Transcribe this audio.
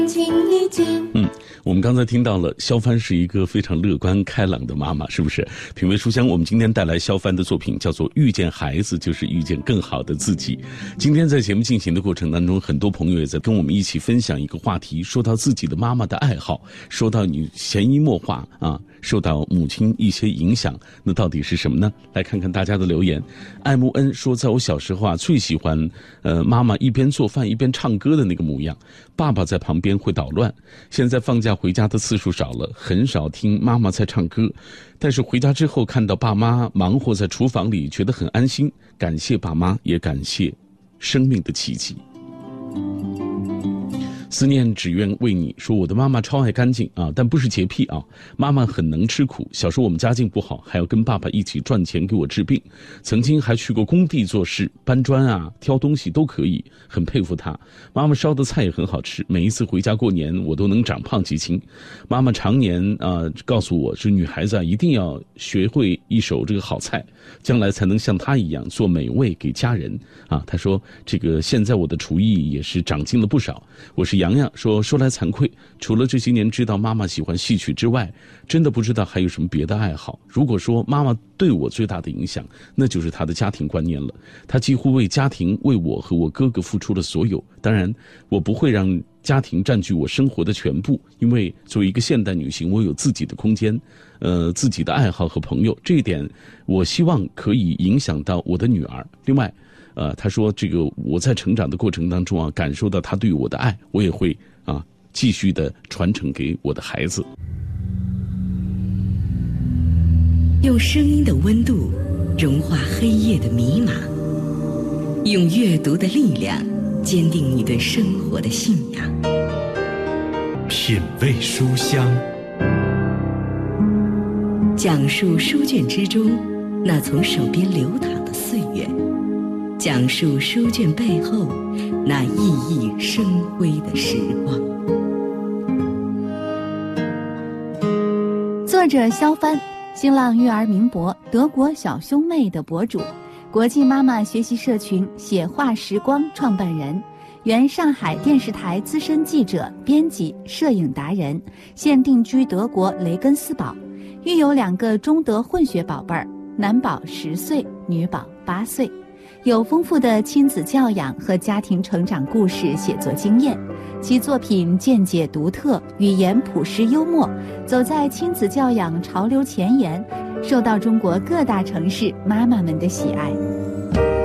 我们刚才听到了肖帆是一个非常乐观开朗的妈妈，是不是？品味书香，我们今天带来肖帆的作品叫做《遇见孩子就是遇见更好的自己》。今天在节目进行的过程当中，很多朋友也在跟我们一起分享一个话题，说到自己的妈妈的爱好，说到你潜移默化受到母亲一些影响，那到底是什么呢？来看看大家的留言。艾慕恩说，在我小时候最喜欢妈妈一边做饭一边唱歌的那个模样，爸爸在旁边会捣乱。现在放假回家的次数少了，很少听妈妈在唱歌，但是回家之后看到爸妈忙活在厨房里，觉得很安心。感谢爸妈，也感谢生命的奇迹。思念只愿为你说，我的妈妈超爱干净但不是洁癖妈妈很能吃苦，小时候我们家境不好，还要跟爸爸一起赚钱给我治病，曾经还去过工地做事，搬砖挑东西都可以，很佩服她。妈妈烧的菜也很好吃，每一次回家过年我都能长胖几斤。妈妈常年告诉我，是女孩子一定要学会一手这个好菜，将来才能像她一样做美味给家人她说这个现在我的厨艺也是长进了不少。我是洋洋，说来惭愧，除了这些年知道妈妈喜欢戏曲之外，真的不知道还有什么别的爱好。如果说妈妈对我最大的影响，那就是她的家庭观念了。她几乎为家庭，为我和我哥哥付出了所有。当然，我不会让家庭占据我生活的全部，因为作为一个现代女性，我有自己的空间，自己的爱好和朋友。这一点，我希望可以影响到我的女儿。另外，他说这个我在成长的过程当中感受到他对我的爱，我也会继续的传承给我的孩子。 用声音的温度融化黑夜的迷茫，用阅读的力量坚定你对生活的信仰。 品味书香， 讲述书卷之中那从手边流淌的岁月，讲述书卷背后那熠熠生辉的时光。 作者肖帆，新浪育儿名博德国小兄妹的博主，国际妈妈学习社群写话时光创办人，原上海电视台资深记者、编辑、摄影达人，现定居德国雷根斯堡，育有2个中德混血宝贝儿，男宝10岁，女宝8岁。有丰富的亲子教养和家庭成长故事写作经验，其作品见解独特，语言朴实幽默，走在亲子教养潮流前沿，受到中国各大城市妈妈们的喜爱。